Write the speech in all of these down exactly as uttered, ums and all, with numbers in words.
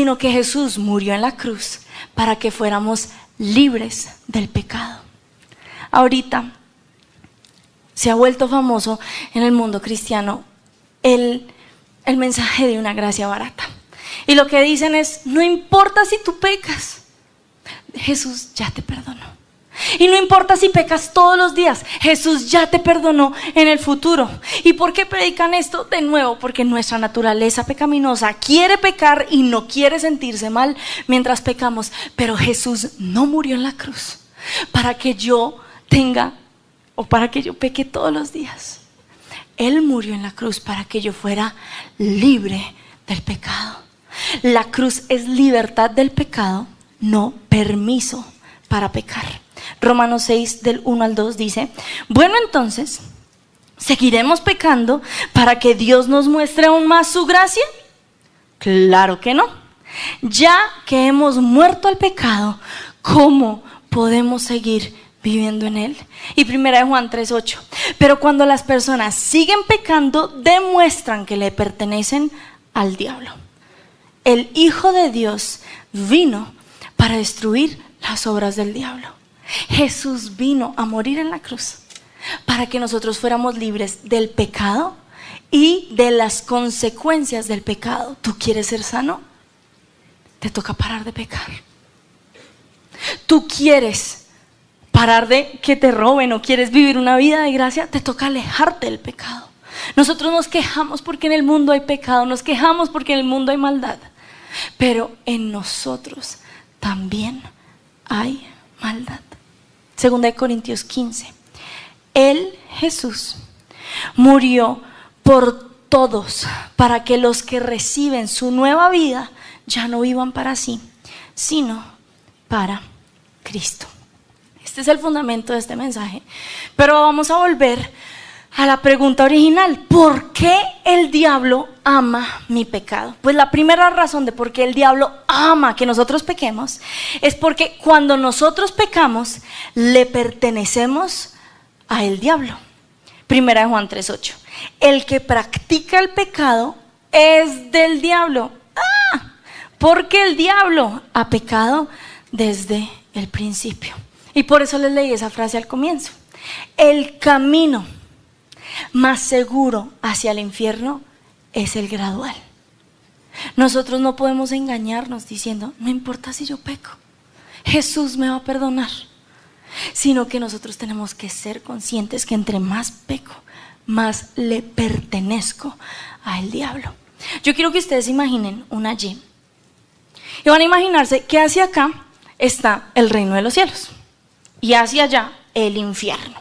sino que Jesús murió en la cruz para que fuéramos libres del pecado. Ahorita se ha vuelto famoso en el mundo cristiano el, el mensaje de una gracia barata. Y lo que dicen es, no importa si tú pecas, Jesús ya te perdonó. Y no importa si pecas todos los días, Jesús ya te perdonó en el futuro. ¿Y por qué predican esto? De nuevo, porque nuestra naturaleza pecaminosa quiere pecar y no quiere sentirse mal mientras pecamos. Pero Jesús no murió en la cruz para que yo tenga o para que yo peque todos los días. Él murió en la cruz para que yo fuera libre del pecado. La cruz es libertad del pecado, no permiso para pecar. Romanos seis del uno al dos dice, bueno, entonces, ¿seguiremos pecando para que Dios nos muestre aún más su gracia? Claro que no. Ya que hemos muerto al pecado, ¿cómo podemos seguir viviendo en él? Y primera de Juan tres ocho, pero cuando las personas siguen pecando, demuestran que le pertenecen al diablo. El Hijo de Dios vino para destruir las obras del diablo. Jesús vino a morir en la cruz para que nosotros fuéramos libres del pecado y de las consecuencias del pecado. ¿Tú quieres ser sano? Te toca parar de pecar. ¿Tú quieres parar de que te roben o quieres vivir una vida de gracia? Te toca alejarte del pecado. Nosotros nos quejamos porque en el mundo hay pecado, nos quejamos porque en el mundo hay maldad, pero en nosotros también hay maldad. Segunda de Corintios quince. Él, Jesús, murió por todos para que los que reciben su nueva vida ya no vivan para sí, sino para Cristo. Este es el fundamento de este mensaje. Pero vamos a volver a la pregunta original. ¿Por qué el diablo ama mi pecado? Pues la primera razón de por qué el diablo ama que nosotros pequemos es porque cuando nosotros pecamos le pertenecemos a el diablo. Primera de Juan tres ocho. El que practica el pecado es del diablo. ¡Ah! Porque el diablo ha pecado desde el principio. Y por eso les leí esa frase al comienzo. El camino más seguro hacia el infierno es el gradual. Nosotros no podemos engañarnos diciendo, no importa si yo peco, Jesús me va a perdonar. Sino que nosotros tenemos que ser conscientes que entre más peco, más le pertenezco al diablo. Yo quiero que ustedes imaginen una Y. Y van a imaginarse que hacia acá está el reino de los cielos y hacia allá el infierno.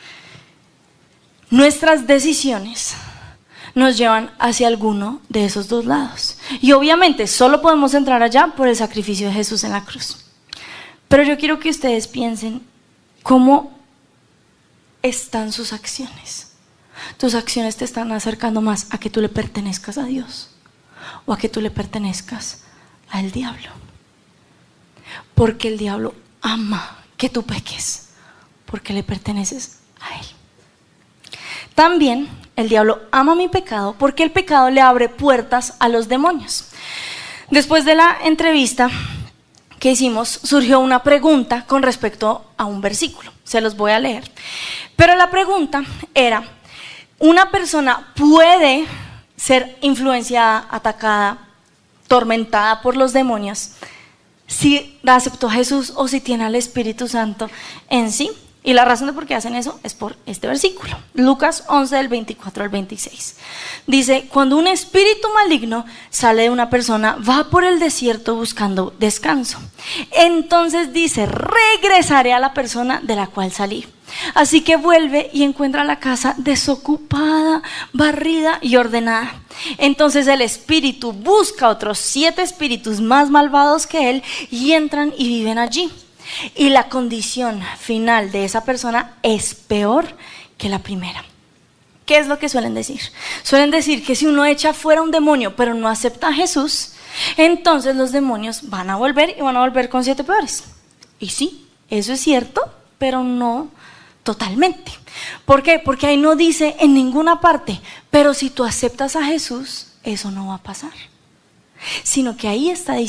Nuestras decisiones nos llevan hacia alguno de esos dos lados. Y obviamente solo podemos entrar allá por el sacrificio de Jesús en la cruz. Pero yo quiero que ustedes piensen cómo están sus acciones. Tus acciones te están acercando más a que tú le pertenezcas a Dios o a que tú le pertenezcas al diablo. Porque el diablo ama que tú peques, porque le perteneces a él. También el diablo ama mi pecado porque el pecado le abre puertas a los demonios. Después de la entrevista que hicimos, surgió una pregunta con respecto a un versículo. Se los voy a leer. Pero la pregunta era, ¿una persona puede ser influenciada, atacada, tormentada por los demonios si aceptó a Jesús o si tiene al Espíritu Santo en sí? Y la razón de por qué hacen eso es por este versículo. Lucas once del veinticuatro al veintiséis. Dice, cuando un espíritu maligno sale de una persona, va por el desierto buscando descanso. Entonces dice, regresaré a la persona de la cual salí. Así que vuelve y encuentra la casa desocupada, barrida y ordenada. Entonces el espíritu busca otros siete espíritus más malvados que él y entran y viven allí. Y la condición final de esa persona es peor que la primera. ¿Qué es lo que suelen decir? Suelen decir que si uno echa fuera un demonio pero no acepta a Jesús, entonces los demonios van a volver y van a volver con siete peores. Y sí, eso es cierto, pero no totalmente. ¿Por qué? Porque ahí no dice en ninguna parte, pero si tú aceptas a Jesús, eso no va a pasar. Sino que ahí está diciendo